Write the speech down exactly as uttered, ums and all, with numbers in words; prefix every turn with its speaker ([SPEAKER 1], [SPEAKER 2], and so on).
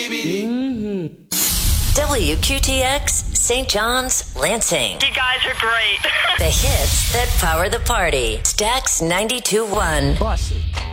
[SPEAKER 1] Mm-hmm. W Q T X, Saint John's, Lansing.
[SPEAKER 2] You guys are great.
[SPEAKER 1] The hits that power the party. Stax ninety-two point one.
[SPEAKER 3] Bossy.